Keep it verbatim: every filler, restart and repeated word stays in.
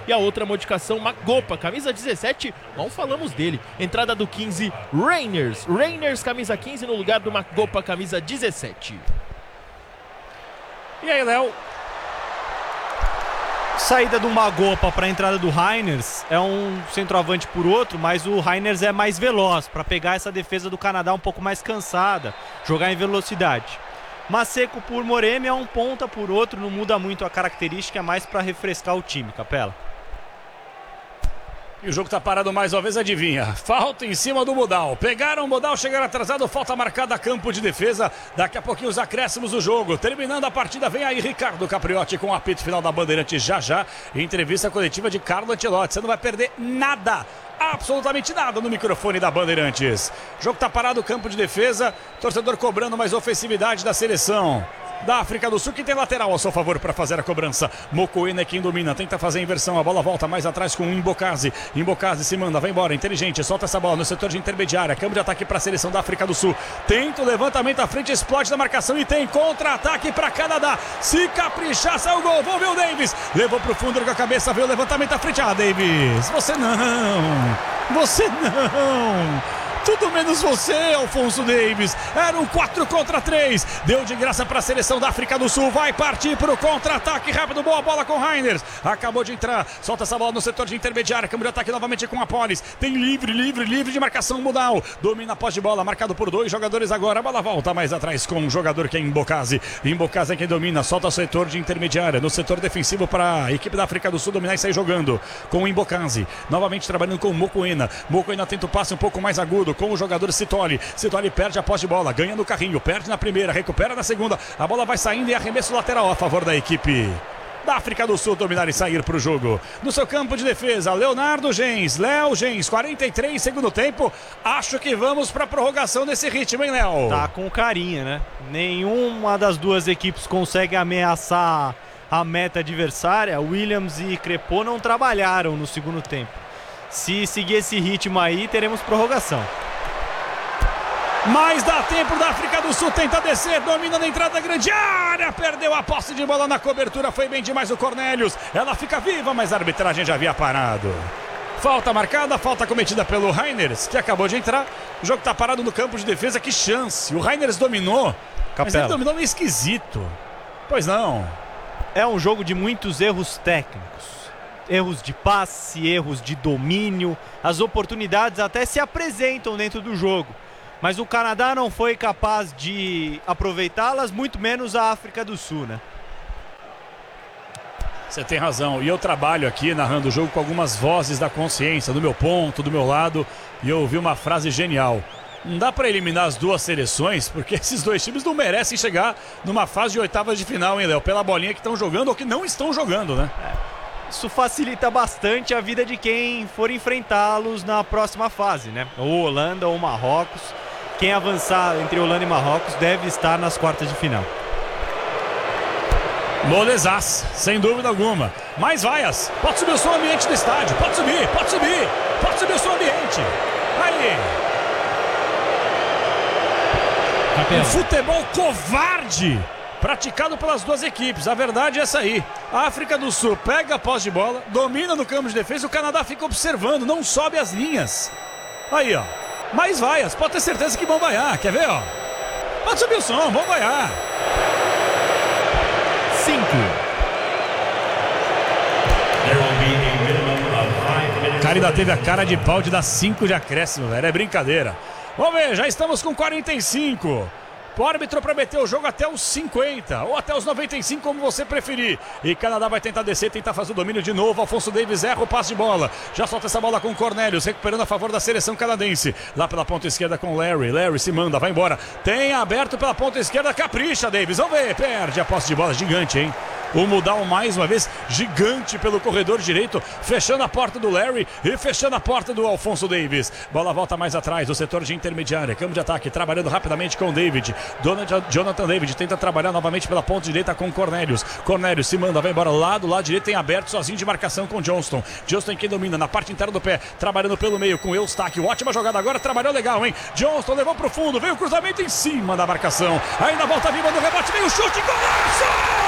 E a outra modificação, Magopa, camisa dezessete, não falamos dele. Entrada do quinze, Reiners. Reiners, camisa quinze, no lugar do Magopa, camisa dezessete. E aí, Léo? Saída do Magopa para a entrada do Reiners, é um centroavante por outro, mas o Reiners é mais veloz para pegar essa defesa do Canadá um pouco mais cansada, jogar em velocidade. Maseco por Moremi é um ponta por outro, não muda muito a característica, é mais para refrescar o time, Capela. E o jogo tá parado mais uma vez, adivinha? Falta em cima do Modal. Pegaram o Modal, chegaram atrasado, falta marcada, campo de defesa. Daqui a pouquinho os acréscimos do jogo. Terminando a partida, vem aí Ricardo Capriotti com o apito final da Bandeirantes já já. Entrevista coletiva de Carlo Ancelotti. Você não vai perder nada, absolutamente nada no microfone da Bandeirantes. O jogo tá parado, campo de defesa. Torcedor cobrando mais ofensividade da seleção da África do Sul, que tem lateral ao seu favor para fazer a cobrança. Mokoena é quem domina, tenta fazer a inversão, a bola volta mais atrás com o Imbokazi. Imbokazi se manda, vai embora, inteligente, solta essa bola no setor de intermediária, câmbio de ataque para a seleção da África do Sul. Tenta o levantamento à frente, explode da marcação e tem contra-ataque para Canadá. Se caprichar, sai o gol, vamos ver o Davis. Levou para o fundo com a cabeça, veio o levantamento à frente. Ah, Davis, você não, você não. Tudo menos você, Alfonso Davis. Era um quatro contra três. Deu de graça para a seleção da África do Sul. Vai partir para o contra-ataque rápido. Boa bola com Reiners. Acabou de entrar. Solta essa bola no setor de intermediária. Câmbio de ataque novamente com a Polis. Tem livre, livre, livre de marcação Modal. Domina a posse de bola. Marcado por dois jogadores agora. A bola volta mais atrás com um jogador que é Imbokazi. Imbokazi é quem domina. Solta o setor de intermediária. No setor defensivo para a equipe da África do Sul dominar e sair jogando. Com o Imbokazi. Novamente trabalhando com o Mokoena. Mokoena tenta o passe um pouco mais agudo com o jogador Sitoli. Sitoli perde a posse de bola, ganha no carrinho, perde na primeira, recupera na segunda. A bola vai saindo e arremesso lateral a favor da equipe da África do Sul dominar e sair para o jogo. No seu campo de defesa, Leonardo Gens, Léo Gens, quarenta e três, segundo tempo. Acho que vamos para a prorrogação desse ritmo, hein, Léo? Tá com carinha, né? Nenhuma das duas equipes consegue ameaçar a meta adversária. Williams e Crepô não trabalharam no segundo tempo. Se seguir esse ritmo aí, teremos prorrogação. Mas dá tempo da África do Sul, tenta descer, domina na entrada da grande área, perdeu a posse de bola na cobertura, foi bem demais o Cornelius, ela fica viva, mas a arbitragem já havia parado. Falta marcada, falta cometida pelo Reiners, que acabou de entrar, o jogo está parado no campo de defesa, que chance, o Reiners dominou, Capela. Mas ele dominou meio esquisito, pois não. É um jogo de muitos erros técnicos. Erros de passe, erros de domínio, as oportunidades até se apresentam dentro do jogo. Mas o Canadá não foi capaz de aproveitá-las, muito menos a África do Sul, né? Você tem razão. E eu trabalho aqui narrando o jogo com algumas vozes da consciência, do meu ponto, do meu lado. E eu ouvi uma frase genial. Não dá para eliminar as duas seleções, porque esses dois times não merecem chegar numa fase de oitavas de final, hein, Léo? Pela bolinha que estão jogando ou que não estão jogando, né? É. Isso facilita bastante a vida de quem for enfrentá-los na próxima fase, né? Ou Holanda ou Marrocos. Quem avançar entre Holanda e Marrocos deve estar nas quartas de final. Molezás, sem dúvida alguma. Mais vaias. Pode subir o som ambiente do estádio. Pode subir, pode subir. Pode subir o som ambiente. Aí. Um futebol covarde praticado pelas duas equipes. A verdade é essa aí. A África do Sul pega a posse de bola, domina no campo de defesa. O Canadá fica observando, não sobe as linhas. Aí, ó. Mais vaias, pode ter certeza que vão vaiar. Quer ver, ó? Pode subir o som, vão vaiar. Cinco. O cara ainda teve a cara de pau de dar cinco de acréscimo, velho. É brincadeira. Vamos ver, já estamos com quarenta e cinco. O árbitro prometeu o jogo até os cinquenta, ou até os noventa e cinco, como você preferir. E Canadá vai tentar descer, tentar fazer o domínio de novo. Alfonso Davis erra o passe de bola. Já solta essa bola com o Cornelius, recuperando a favor da seleção canadense. Lá pela ponta esquerda com o Larry. Larry se manda, vai embora. Tem aberto pela ponta esquerda, capricha, Davis. Vamos ver, perde a posse de bola, gigante, hein? O Modal mais uma vez gigante pelo corredor direito, fechando a porta do Larry e fechando a porta do Alfonso Davis. Bola volta mais atrás, o setor de intermediária, campo de ataque, trabalhando rapidamente com o David. Jonathan David tenta trabalhar novamente pela ponta direita com o Cornelius. Cornelius se manda, vai embora lá do lado direito, tem aberto sozinho de marcação com o Johnston. Johnston quem domina na parte interna do pé, trabalhando pelo meio com o Eustáquio. Ótima jogada agora, trabalhou legal, hein? Johnston levou pro fundo, veio o cruzamento em cima da marcação. Ainda volta viva no rebote, veio o chute, golaço!